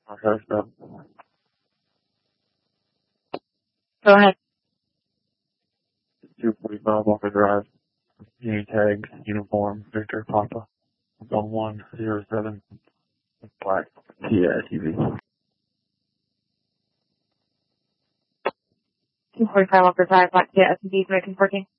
Okay, stop. Go ahead. 245 Walker Drive. Unitag, uniform, Victor Papa. 1107. Black. Kia SUV. 245 Walker Drive, Black Kia SUV, 1914.